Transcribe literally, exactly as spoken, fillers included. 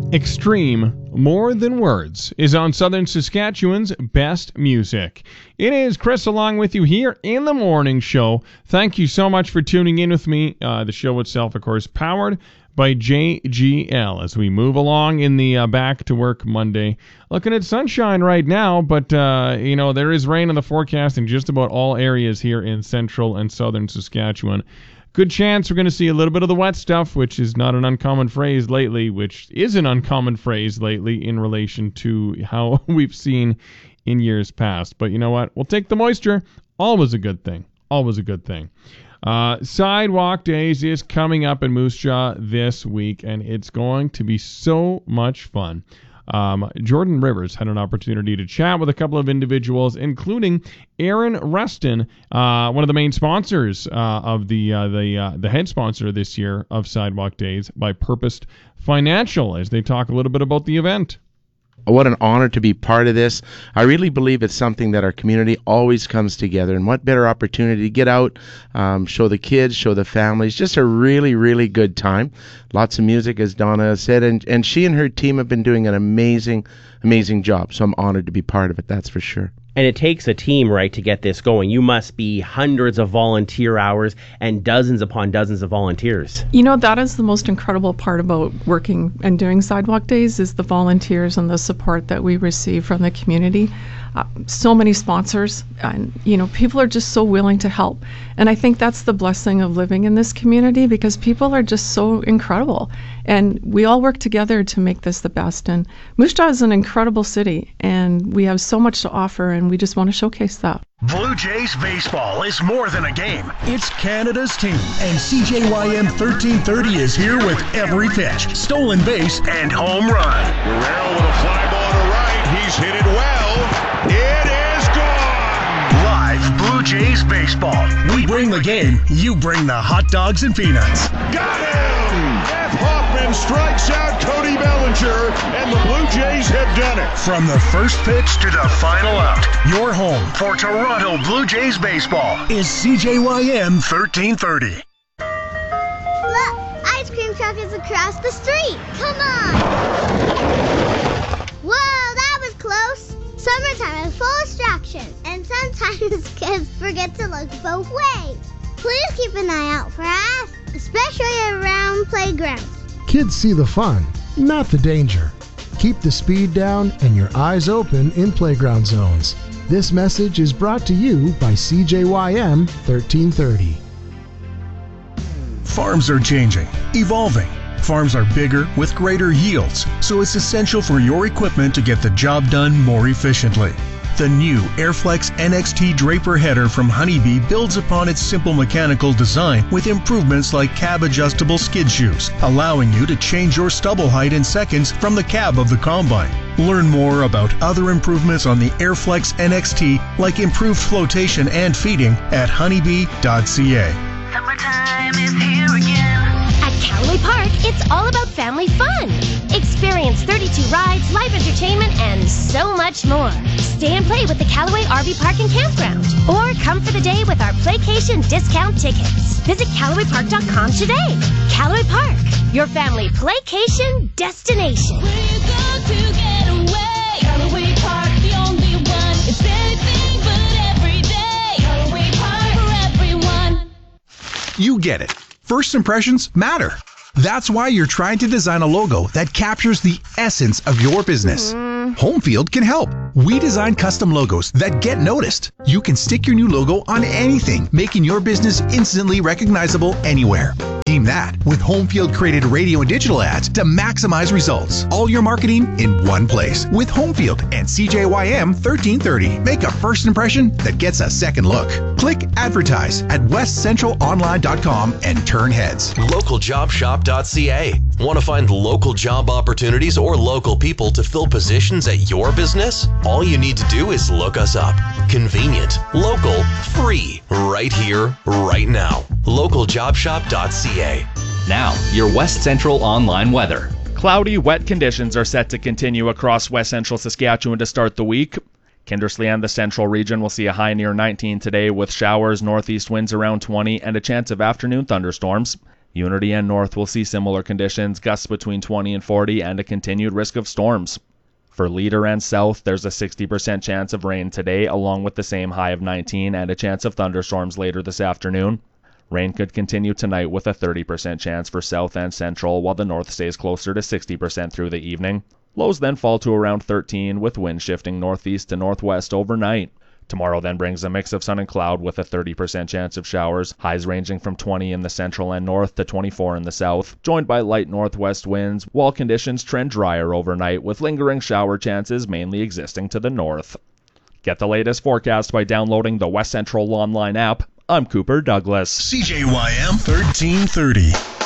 Extreme, More Than Words, is on Southern Saskatchewan's best music. It is Chris along with you here in the morning show. Thank you so much for tuning in with me. Uh, the show itself, of course, powered by J G L as we move along in the uh, back to work Monday. Looking at sunshine right now, but uh, you know, there is rain in the forecast in just about all areas here in central and southern Saskatchewan. Good chance we're going to see a little bit of the wet stuff, which is not an uncommon phrase lately, which is an uncommon phrase lately in relation to how we've seen in years past. But you know what? We'll take the moisture. Always a good thing. Always a good thing. Uh, Sidewalk Days is coming up in Moose Jaw this week, and it's going to be so much fun. Um, Jordan Rivers had an opportunity to chat with a couple of individuals, including Aaron Rustin, uh, one of the main sponsors uh, of the uh, the uh, the head sponsor this year of Sidewalk Days by Purposed Financial, as they talk a little bit about the event. What an honor to be part of this. I really believe it's something that our community always comes together, and what better opportunity to get out, um, show the kids, show the families, just a really, really good time. Lots of music, as Donna said, and, and she and her team have been doing an amazing, amazing job, so I'm honored to be part of it, that's for sure. And it takes a team, right, to get this going. You must be hundreds of volunteer hours and dozens upon dozens of volunteers. You know, that is the most incredible part about working and doing Sidewalk Days is the volunteers and the support that we receive from the community. Uh, so many sponsors, and, you know, people are just so willing to help. And I think that's the blessing of living in this community because people are just so incredible. And we all work together to make this the best. And Moose Jaw is an incredible city, and we have so much to offer, and we just want to showcase that. Blue Jays baseball is more than a game. It's Canada's team, and C J Y M thirteen thirty is here with every pitch, stolen base, and home run. Guerrero with a fly ball to right. He's hit it well. It is gone. Live Blue Jays baseball. We bring the game. You bring the hot dogs and peanuts. Got him! F. Hoffman strikes out Cody Bellinger, and the Blue Jays have done it. From the first pitch to the final out, your home for Toronto Blue Jays baseball is C J Y M thirteen thirty. Look, ice cream truck is across the street. Come on. Whoa, that was close. Summertime is full of distractions, and sometimes kids forget to look both ways. Please keep an eye out for us, especially around playgrounds. Kids see the fun, not the danger. Keep the speed down and your eyes open in playground zones. This message is brought to you by C J Y M thirteen thirty. Farms are changing, evolving. Farms are bigger with greater yields, so it's essential for your equipment to get the job done more efficiently. The new Airflex N X T Draper header from Honeybee builds upon its simple mechanical design with improvements like cab adjustable skid shoes, allowing you to change your stubble height in seconds from the cab of the combine. Learn more about other improvements on the Airflex N X T, like improved flotation and feeding, at honeybee dot c a. Summertime is here again. At Callaway Park, it's all about family fun. Experience thirty-two rides, live entertainment, and so much more. Stay and play with the Callaway R V Park and Campground. Or come for the day with our Playcation discount tickets. Visit Callaway Park dot com today. Callaway Park, your family playcation destination. We're going to get away. Callaway Park, the only one. It's anything but every day. Callaway Park for everyone. You get it. First impressions matter. That's why you're trying to design a logo that captures the essence of your business. Mm. Homefield can help. We design custom logos that get noticed. You can stick your new logo on anything, making your business instantly recognizable anywhere. Team that with Homefield created radio and digital ads to maximize results. All your marketing in one place with Homefield and C J Y M thirteen thirty. Make a first impression that gets a second look. Click advertise at west central online dot com and turn heads. local job shop dot c a. Want to find local job opportunities or local people to fill positions at your business? All you need to do is look us up. Convenient, local, free, right here, right now. local job shop dot c a. Now, your West Central online weather. Cloudy, wet conditions are set to continue across West Central Saskatchewan to start the week. Kindersley and the central region will see a high near nineteen today with showers, northeast winds around twenty, and a chance of afternoon thunderstorms. Unity and North will see similar conditions, gusts between twenty and forty, and a continued risk of storms. For Leader and South, there's a sixty percent chance of rain today, along with the same high of nineteen and a chance of thunderstorms later this afternoon. Rain could continue tonight with a thirty percent chance for South and Central, while the North stays closer to sixty percent through the evening. Lows then fall to around thirteen, with winds shifting northeast to northwest overnight. Tomorrow then brings a mix of sun and cloud with a thirty percent chance of showers, highs ranging from twenty in the central and north to twenty-four in the south, joined by light northwest winds, while conditions trend drier overnight with lingering shower chances mainly existing to the north. Get the latest forecast by downloading the West Central Online app. I'm Cooper Douglas. C J Y M thirteen thirty.